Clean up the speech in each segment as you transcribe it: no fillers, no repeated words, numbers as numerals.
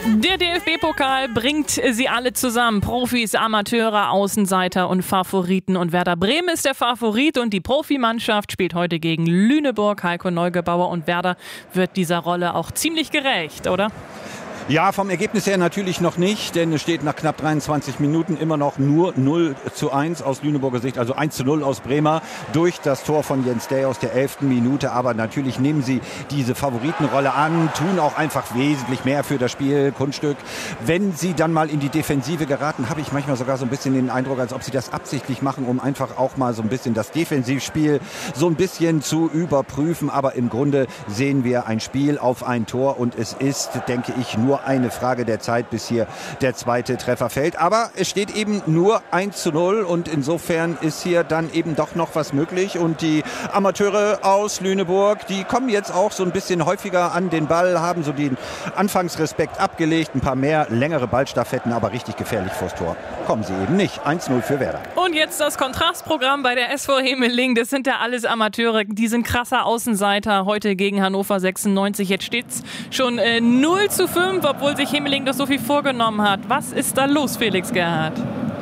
Der DFB-Pokal bringt sie alle zusammen. Profis, Amateure, Außenseiter und Favoriten. Und Werder Bremen ist der Favorit und die Profimannschaft spielt heute gegen Lüneburg. Heiko Neugebauer, und Werder wird dieser Rolle auch ziemlich gerecht, oder? Ja, vom Ergebnis her natürlich noch nicht, denn es steht nach knapp 23 Minuten immer noch nur 0:1 aus Lüneburger Sicht, also 1:0 aus Bremer durch das Tor von Jens Day aus der 11. Minute. Aber natürlich nehmen sie diese Favoritenrolle an, tun auch einfach wesentlich mehr für das Spiel, Kunststück. Wenn sie dann mal in die Defensive geraten, habe ich manchmal sogar so ein bisschen den Eindruck, als ob sie das absichtlich machen, um einfach auch mal so ein bisschen das Defensivspiel so ein bisschen zu überprüfen. Aber im Grunde sehen wir ein Spiel auf ein Tor und es ist, denke ich, nur eine Frage der Zeit, bis hier der zweite Treffer fällt. Aber es steht eben nur 1:0 und insofern ist hier dann eben doch noch was möglich. Und die Amateure aus Lüneburg, die kommen jetzt auch so ein bisschen häufiger an den Ball, haben so den Anfangsrespekt abgelegt. Ein paar mehr längere Ballstaffetten, aber richtig gefährlich vors Tor kommen sie eben nicht. 1:0 für Werder. Und jetzt das Kontrastprogramm bei der SV Hemeling. Das sind ja alles Amateure. Die sind krasser Außenseiter. Heute gegen Hannover 96. Jetzt steht es schon 0:5. Obwohl sich Hemeling doch so viel vorgenommen hat. Was ist da los, Felix Gerhardt?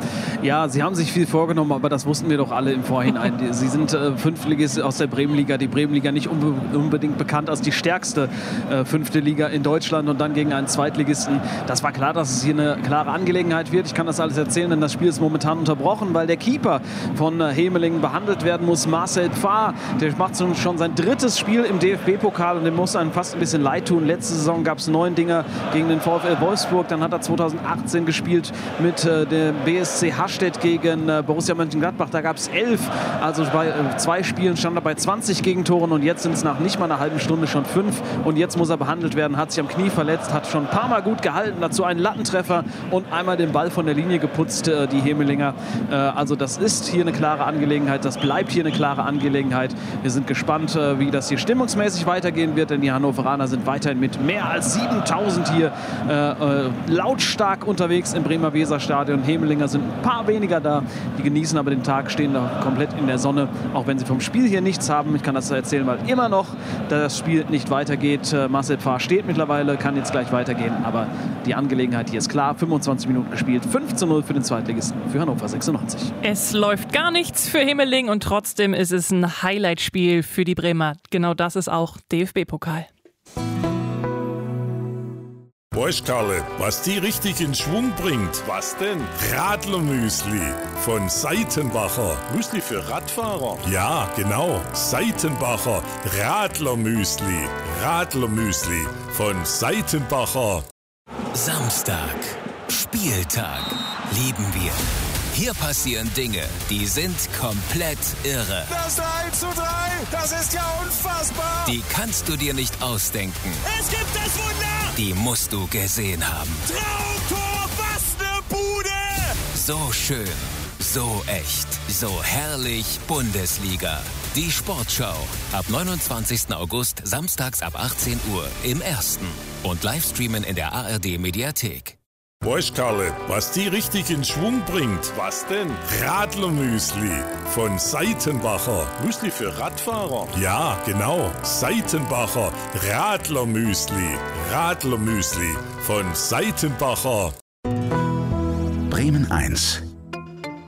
Ja, sie haben sich viel vorgenommen, aber das wussten wir doch alle im Vorhinein. Sie sind Fünftligist aus der Bremenliga. Die Bremenliga nicht unbedingt bekannt als die stärkste fünfte Liga in Deutschland und dann gegen einen Zweitligisten. Das war klar, dass es hier eine klare Angelegenheit wird. Ich kann das alles erzählen, denn das Spiel ist momentan unterbrochen, weil der Keeper von Hemeling behandelt werden muss. Marcel Pfarr, der macht schon sein drittes Spiel im DFB-Pokal und dem muss einem fast ein bisschen leid tun. Letzte Saison gab es 9 Dinger gegen den VfL Wolfsburg. Dann hat er 2018 gespielt mit der BSC Hastedt gegen Borussia Mönchengladbach. Da gab es 11. Also bei 2 Spielen stand er bei 20 Gegentoren und jetzt sind es nach nicht mal einer halben Stunde schon 5. Und jetzt muss er behandelt werden. Hat sich am Knie verletzt, hat schon ein paar Mal gut gehalten. Dazu einen Lattentreffer und einmal den Ball von der Linie geputzt, die Hemelinger. Also das ist hier eine klare Angelegenheit. Das bleibt hier eine klare Angelegenheit. Wir sind gespannt, wie das hier stimmungsmäßig weitergehen wird, denn die Hannoveraner sind weiterhin mit mehr als 7000 hier lautstark unterwegs im Bremer Weserstadion. Hemelinger sind ein paar weniger da. Die genießen aber den Tag, stehen da komplett in der Sonne, auch wenn sie vom Spiel hier nichts haben. Ich kann das erzählen, weil immer noch das Spiel nicht weitergeht. Marcel Pfarr steht mittlerweile, kann jetzt gleich weitergehen, aber die Angelegenheit hier ist klar. 25 Minuten gespielt, 5:0 für den Zweitligisten, für Hannover 96. Es läuft gar nichts für Hemeling und trotzdem ist es ein Highlightspiel für die Bremer. Genau das ist auch DFB-Pokal. Weißt Karle, was die richtig in Schwung bringt? Was denn? Radlermüsli von Seitenbacher. Müsli für Radfahrer? Ja, genau. Seitenbacher Radlermüsli. Radlermüsli von Seitenbacher. Samstag. Spieltag. Lieben wir. Hier passieren Dinge, die sind komplett irre. Das 1:3, das ist ja unfassbar. Die kannst du dir nicht ausdenken. Es gibt das Wunder. Die musst du gesehen haben. Traumtor, was ne Bude. So schön, so echt, so herrlich Bundesliga. Die Sportschau. Ab 29. August, samstags ab 18 Uhr im Ersten. Und Livestreamen in der ARD-Mediathek. Weißt Karle, was die richtig in Schwung bringt? Was denn? Radlermüsli von Seitenbacher. Müsli für Radfahrer? Ja, genau. Seitenbacher Radlermüsli. Radlermüsli von Seitenbacher. Bremen 1.